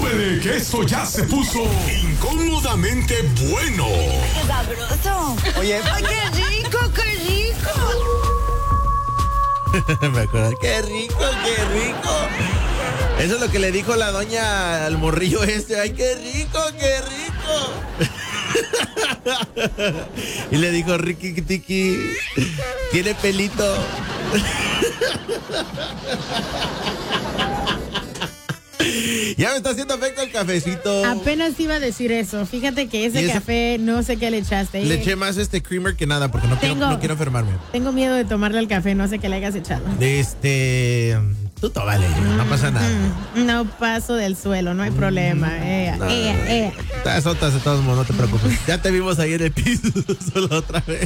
¡Súbele que esto ya se puso incómodamente bueno! ¡Qué sabroso! Oye, ¡Ay, qué rico, qué rico! Me acuerdo, qué rico, qué rico. Eso es lo que le dijo la doña al morrillo este. ¡Ay, qué rico, qué rico! Y le dijo, Ricky Tiki, tiene pelito. Ya me está haciendo efecto el cafecito. Apenas iba a decir eso. Fíjate que ese café no sé qué le echaste. Le eché más creamer que nada porque no quiero enfermarme. Tengo miedo de tomarle al café, no sé qué le hayas echado. Tú vale, no pasa nada. No paso del suelo, no hay problema. Estás sotas de todos modos, no te preocupes. Ya te vimos ahí en el piso solo otra vez.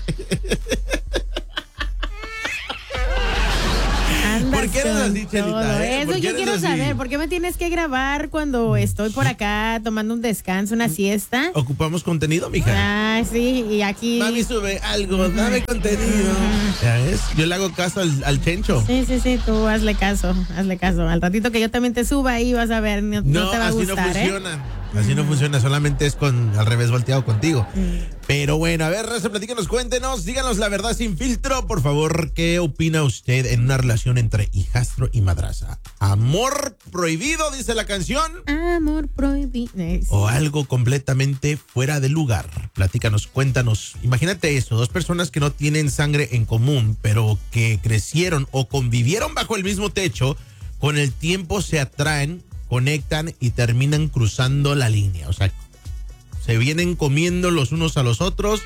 ¿Por qué eres así, Chelita? Eso yo quiero saber. ¿Por qué me tienes que grabar cuando estoy por acá tomando un descanso, una siesta? Ocupamos contenido, mija. Ah, sí, y aquí... Mami, sube algo, dame contenido. ¿Ya ves? Yo le hago caso al Chencho. Sí, tú hazle caso. Al ratito que yo también te suba ahí vas a ver, no te va a gustar, así no funciona. Así no funciona, solamente es al revés volteado contigo. Pero bueno, a ver, Raza, platícanos, cuéntenos, díganos la verdad sin filtro, por favor. ¿Qué opina usted en una relación entre hijastro y madraza? ¿Amor prohibido, dice la canción? Amor prohibido. ¿O algo completamente fuera de lugar? Platícanos, cuéntanos. Imagínate eso, dos personas que no tienen sangre en común, pero que crecieron o convivieron bajo el mismo techo, con el tiempo se atraen, conectan y terminan cruzando la línea. O sea, se vienen comiendo los unos a los otros.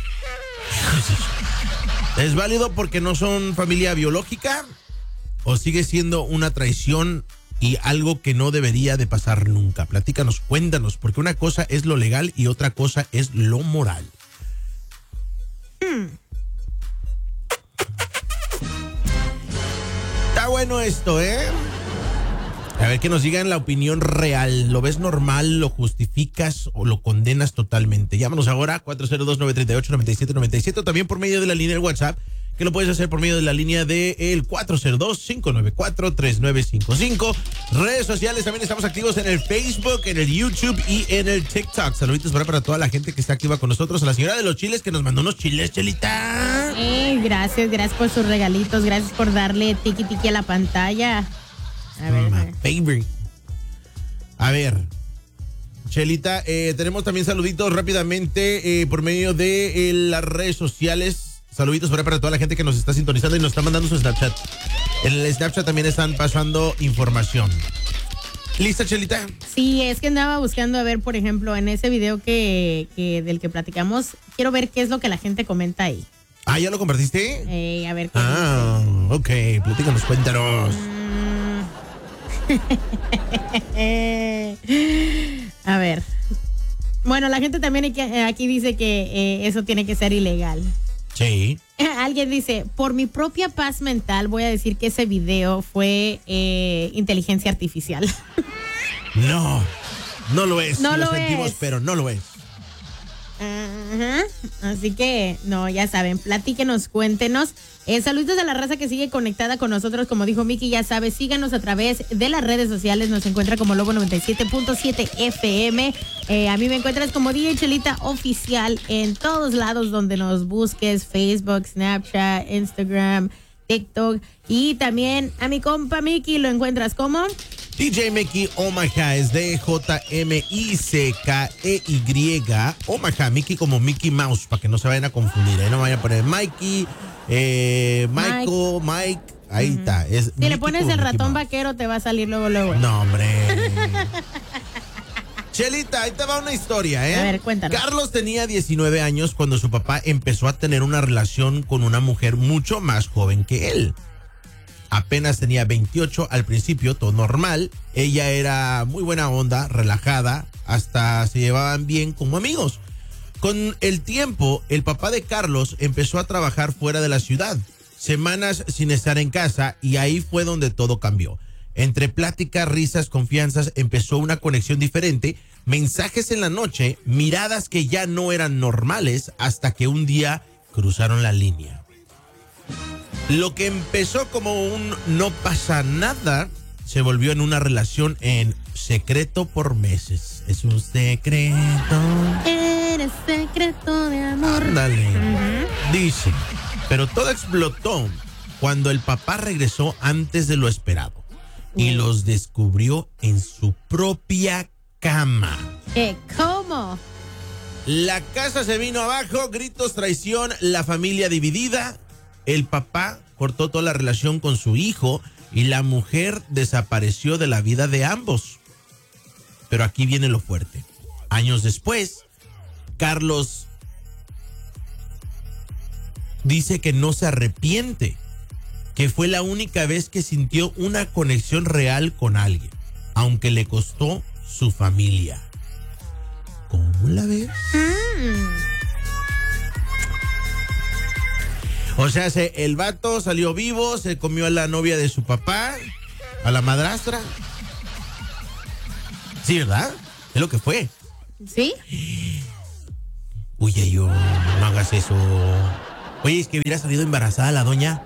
¿Es válido porque no son familia biológica? ¿O sigue siendo una traición y algo que no debería de pasar nunca? Platícanos, cuéntanos, porque una cosa es lo legal y otra cosa es lo moral. Está bueno esto, ¿eh? A ver, que nos digan la opinión real. ¿Lo ves normal, lo justificas o lo condenas totalmente? Llámanos ahora, 402-938-9797, también por medio de la línea del WhatsApp, que lo puedes hacer por medio de la línea del 402-594-3955. Redes sociales, también estamos activos en el Facebook, en el YouTube y en el TikTok. Saluditos para toda la gente que está activa con nosotros. A la señora de los chiles que nos mandó unos chiles, Chelita. Gracias por sus regalitos, gracias por darle tiki tiki a la pantalla. A ver. Favorite. A ver, Chelita, tenemos también saluditos rápidamente por medio de las redes sociales. Saluditos para toda la gente que nos está sintonizando y nos está mandando su Snapchat. En el Snapchat también están pasando información. ¿Lista, Chelita? Sí, es que andaba buscando a ver, por ejemplo, en ese video del que platicamos, quiero ver qué es lo que la gente comenta ahí. Ah, ¿ya lo compartiste? A ver. Ok, platícanos, cuéntanos. A ver. Bueno, la gente también aquí dice que eso tiene que ser ilegal. Sí. Alguien dice, por mi propia paz mental voy a decir que ese video fue inteligencia artificial. No lo es. No lo sentimos, es. pero no lo es. Ajá. Así que, no, ya saben, platíquenos, cuéntenos. Saludos a la raza que sigue conectada con nosotros, como dijo Miki, ya sabe, síganos a través de las redes sociales, nos encuentra como Lobo 97.7 FM. A mí me encuentras como DJ Chelita Oficial en todos lados donde nos busques, Facebook, Snapchat, Instagram, TikTok, y también a mi compa Miki lo encuentras como DJ Mickey Omaha, es DJMICKEY Omaha, Mickey como Mickey Mouse, para que no se vayan a confundir, no vayan a poner Mikey, Michael, Mike, ahí está. Si le pones el ratón vaquero te va a salir luego. No, hombre. Chelita, ahí te va una historia, ¿eh? A ver, cuéntanos. Carlos tenía 19 años cuando su papá empezó a tener una relación con una mujer mucho más joven que él. Apenas tenía 28 al principio, todo normal. Ella era muy buena onda, relajada, hasta se llevaban bien como amigos. Con el tiempo, el papá de Carlos empezó a trabajar fuera de la ciudad, semanas sin estar en casa, y ahí fue donde todo cambió. Entre pláticas, risas, confianzas, empezó una conexión diferente, mensajes en la noche, miradas que ya no eran normales, hasta que un día cruzaron la línea. Lo que empezó como un no pasa nada se volvió en una relación en secreto por meses. Es un secreto. Eres secreto de amor. Ándale. Dice, pero todo explotó cuando el papá regresó antes de lo esperado y los descubrió en su propia cama. ¿Cómo? La casa se vino abajo, gritos, traición, la familia dividida. El papá cortó toda la relación con su hijo y la mujer desapareció de la vida de ambos. Pero aquí viene lo fuerte. Años después, Carlos dice que no se arrepiente, que fue la única vez que sintió una conexión real con alguien, aunque le costó su familia. ¿Cómo la ves? O sea, el vato salió vivo, se comió a la novia de su papá, a la madrastra. Sí, ¿verdad? Es lo que fue. ¿Sí? Oye, yo, no hagas eso. Oye, es que hubiera salido embarazada la doña.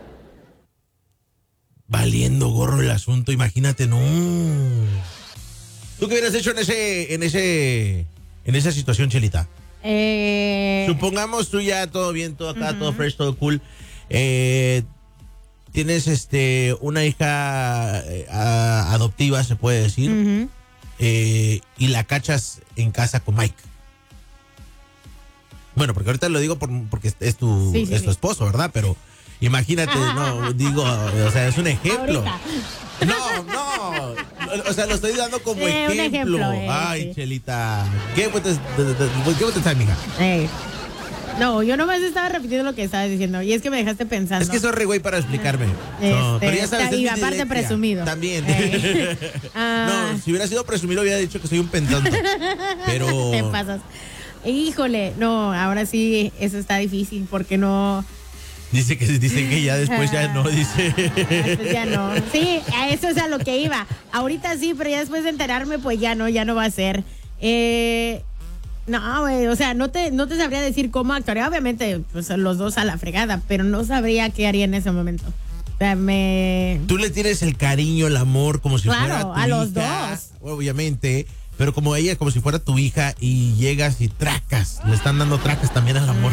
Valiendo gorro el asunto, imagínate, no. ¿Tú qué hubieras hecho en esa situación, Chelita? Supongamos tú ya todo bien, todo acá, todo fresh, todo cool. Tienes una hija adoptiva, se puede decir. Y la cachas en casa con Mike. Bueno, porque ahorita lo digo porque es tu esposo, ¿verdad? Pero imagínate, no, digo, o sea, es un ejemplo. Ahorita. No, o sea, lo estoy dando como ejemplo. Un ejemplo, Ay, sí. Chelita, ¿qué botes estás, mija? No, yo nomás estaba repitiendo lo que estabas diciendo y es que me dejaste pensando. Es que soy re güey para explicarme. No, pero ya sabes, y es mi aparte dislexia. presumido. También. No, si hubiera sido presumido hubiera dicho que soy un pentonto. Pero Te pasas. Híjole, no, ahora sí, eso está difícil porque no. Dicen que ya después ya no, dice. Después ya no. Sí, a eso es a lo que iba. Ahorita sí, pero ya después de enterarme, pues ya no va a ser. No, güey, o sea, no te sabría decir cómo actuaría. Obviamente, pues los dos a la fregada, pero no sabría qué haría en ese momento. O sea, Tú le tienes el cariño, el amor, como si fuera tu a los hija, dos. obviamente, pero como ella, como si fuera tu hija y llegas y tracas, le están dando tracas también al amor.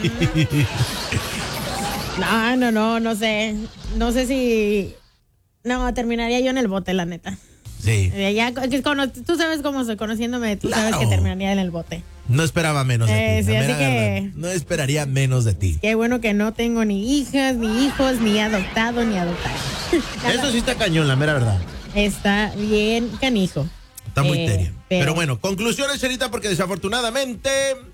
No sé. No sé si. No, terminaría yo en el bote, la neta. Sí. Ya, tú sabes cómo soy, conociéndome, tú sabes que terminaría en el bote. No esperaba menos de ti. Sí, la así mera que- verdad. No esperaría menos de ti. Qué bueno que no tengo ni hijas, ni hijos, ni adoptado, ni adoptado. Eso sí está cañón, la mera verdad. Está bien canijo. Está muy serio. pero- Pero bueno, conclusiones, Chelita, porque desafortunadamente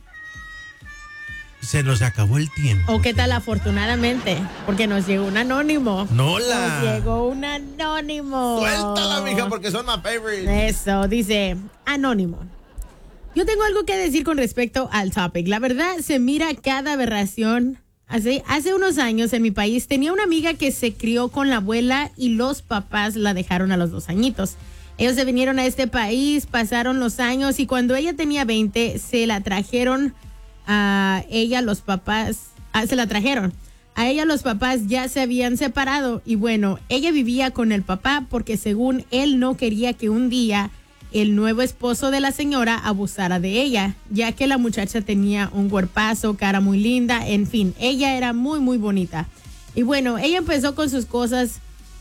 se nos acabó el tiempo. ¿O qué tal afortunadamente? Porque nos llegó un anónimo. Nola. Nos llegó un anónimo. Suéltala, mija, porque son my favorite. Eso, dice anónimo. Yo tengo algo que decir con respecto al topic. La verdad, se mira cada aberración. Hace unos años en mi país tenía una amiga que se crió con la abuela y los papás la dejaron a los 2 añitos. Ellos se vinieron a este país, pasaron los años y cuando ella tenía 20 se la trajeron a ella, los papás, se la trajeron. A ella los papás ya se habían separado y bueno, ella vivía con el papá porque según él no quería que un día el nuevo esposo de la señora abusara de ella, ya que la muchacha tenía un cuerpazo, cara muy linda, en fin, ella era muy, muy bonita. Y bueno, ella empezó con sus cosas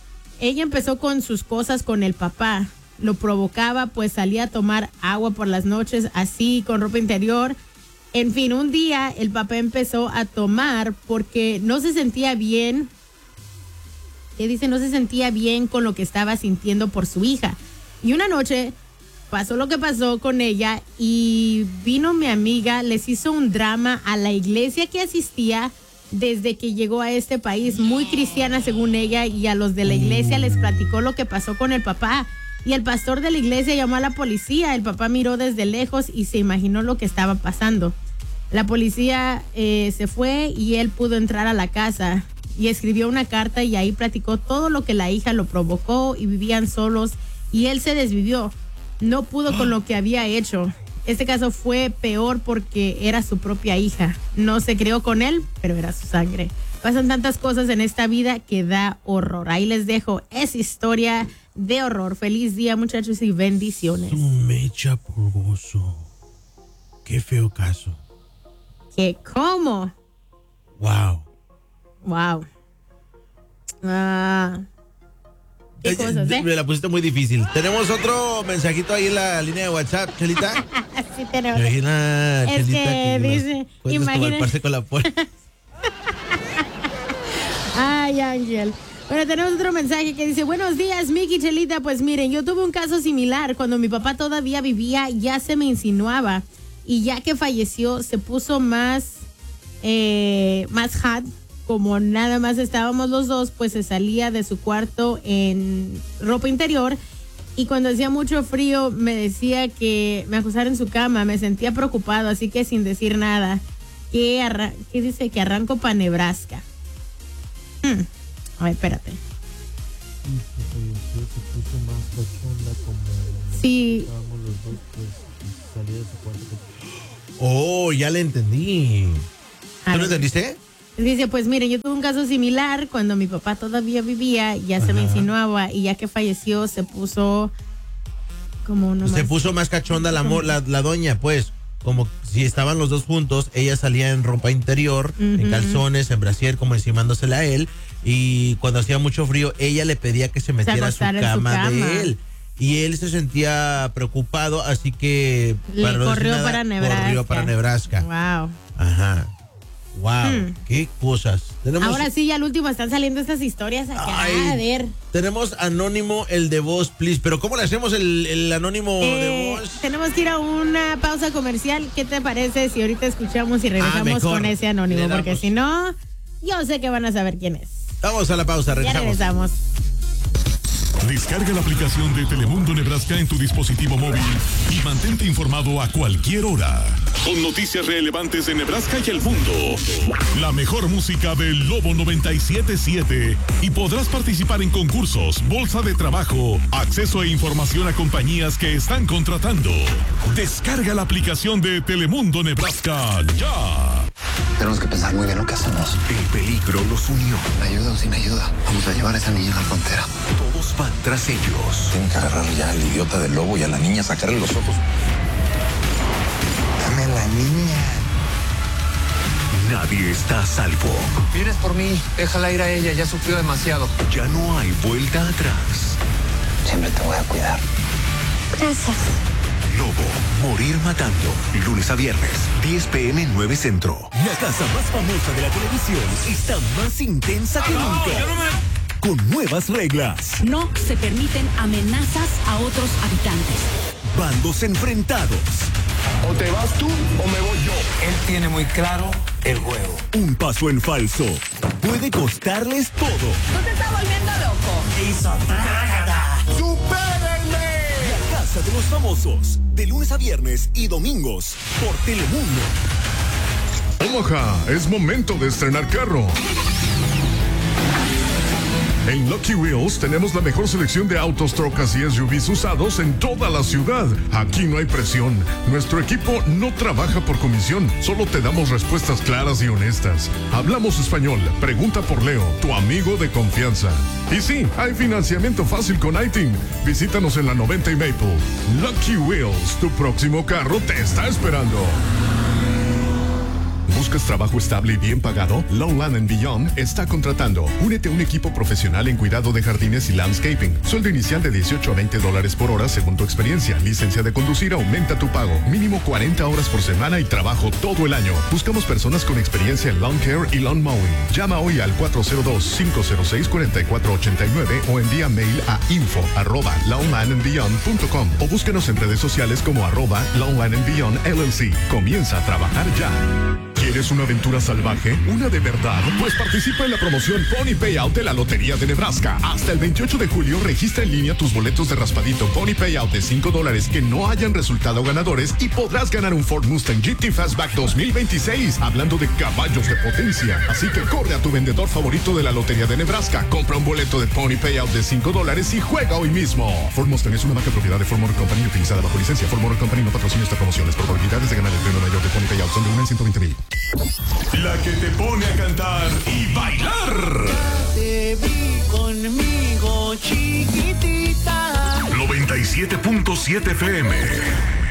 con el papá. Lo provocaba, pues salía a tomar agua por las noches, así, con ropa interior. En fin, un día el papá empezó a tomar porque no se sentía bien. ¿Qué dice? No se sentía bien con lo que estaba sintiendo por su hija. Y una noche pasó lo que pasó con ella y vino mi amiga, les hizo un drama a la iglesia que asistía desde que llegó a este país, muy cristiana según ella, y a los de la iglesia les platicó lo que pasó con el papá. Y el pastor de la iglesia llamó a la policía. El papá miró desde lejos y se imaginó lo que estaba pasando. La policía se fue y él pudo entrar a la casa y escribió una carta y ahí platicó todo lo que la hija lo provocó y vivían solos y él se desvivió. No pudo con lo que había hecho. Este caso fue peor porque era su propia hija. No se crió con él, pero era su sangre. Pasan tantas cosas en esta vida que da horror. Ahí les dejo esa historia de horror. Feliz día, muchachos, y bendiciones. Tu mecha pulgoso. Qué feo caso. ¿Qué? ¿Cómo? Wow. Wow. ¿Qué cosas, Me la pusiste muy difícil. Tenemos otro mensajito ahí en la línea de WhatsApp, Chelita. Sí tenemos. Imagina, Es Chelita, que dice, imagina. con la puerta. Ay, Ángel. Bueno, tenemos otro mensaje que dice, buenos días, Miki, Chelita. Pues miren, yo tuve un caso similar. Cuando mi papá todavía vivía, ya se me insinuaba. Y ya que falleció, se puso más hot. Como nada más estábamos los dos, pues se salía de su cuarto en ropa interior. Y cuando hacía mucho frío, me decía que me acostara en su cama. Me sentía preocupado, así que sin decir nada. ¿Qué dice? Que arranco para Nebraska. A ver, espérate. Sí. Oh, ya le entendí. ¿Tú lo entendiste? Dice, pues miren, yo tuve un caso similar cuando mi papá todavía vivía, ya se me insinuaba y ya que falleció se puso como se puso más cachonda la doña, pues, como si estaban los dos juntos, ella salía en ropa interior, en calzones, en brasier, como encimándosela a él, y cuando hacía mucho frío, ella le pedía que se metiera a su cama de él. Y él se sentía preocupado, así que corrió para Nebraska. Wow. Ajá. Wow, qué cosas. Ahora sí, ya al último están saliendo estas historias acá. A ver. Tenemos anónimo el de voz, please. Pero ¿cómo le hacemos el anónimo de voz? Tenemos que ir a una pausa comercial. ¿Qué te parece si ahorita escuchamos y regresamos con ese anónimo? Porque si no, yo sé que van a saber quién es. Vamos a la pausa, regresamos. Ya regresamos. Descarga la aplicación de Telemundo Nebraska en tu dispositivo móvil y mantente informado a cualquier hora. Con noticias relevantes de Nebraska y el mundo. La mejor música del Lobo 97.7. Y podrás participar en concursos, bolsa de trabajo, acceso e información a compañías que están contratando. Descarga la aplicación de Telemundo Nebraska ya. Tenemos que pensar muy bien lo que hacemos. El peligro los unió. Ayuda o sin ayuda. Vamos a llevar a esa niña a la frontera. Todos van tras ellos. Tienen que agarrar ya al idiota del lobo y a la niña sacarle los ojos. Dame a la niña. Nadie está a salvo. Vienes por mí. Déjala ir a ella. Ya sufrió demasiado. Ya no hay vuelta atrás. Siempre te voy a cuidar. Gracias. Lobo, morir matando. Lunes a viernes, 10 p.m. 9 Centro. La casa más famosa de la televisión está más intensa que nunca. Con nuevas reglas. No se permiten amenazas a otros habitantes. Bandos enfrentados. O te vas tú o me voy yo. Él tiene muy claro el juego. Un paso en falso puede costarles todo. ¿No te estás volviendo loco? ¡Supérenme! La Casa de los Famosos. De lunes a viernes y domingos por Telemundo. Omaha, es momento de estrenar carro. En Lucky Wheels tenemos la mejor selección de autos, trocas y SUVs usados en toda la ciudad. Aquí no hay presión. Nuestro equipo no trabaja por comisión. Solo te damos respuestas claras y honestas. Hablamos español. Pregunta por Leo, tu amigo de confianza. Y sí, hay financiamiento fácil con iTeam. Visítanos en la 90 y Maple. Lucky Wheels, tu próximo carro te está esperando. ¿Buscas trabajo estable y bien pagado? Lowland & Beyond está contratando. Únete a un equipo profesional en cuidado de jardines y landscaping. Sueldo inicial de $18 a $20 por hora según tu experiencia. Licencia de conducir aumenta tu pago. Mínimo 40 horas por semana y trabajo todo el año. Buscamos personas con experiencia en lawn care y lawn mowing. Llama hoy al 402-506-4489 o envía mail a info@lowlandandbeyond.com o búscanos en redes sociales como @lowlandandbeyond LLC. Comienza a trabajar ya. ¿Quieres una aventura salvaje? ¿Una de verdad? Pues participa en la promoción Pony Payout de la Lotería de Nebraska. Hasta el 28 de julio registra en línea tus boletos de raspadito Pony Payout de $5 que no hayan resultado ganadores y podrás ganar un Ford Mustang GT Fastback 2026. Hablando de caballos de potencia. Así que corre a tu vendedor favorito de la Lotería de Nebraska. Compra un boleto de Pony Payout de $5 y juega hoy mismo. Ford Mustang es una marca propiedad de Ford Motor Company utilizada bajo licencia. Ford Motor Company no patrocina esta promoción. Las probabilidades de ganar el premio mayor de Pony Payout son de 1 en 120,000. La que te pone a cantar y bailar. Te vi conmigo, chiquitita. 97.7 FM.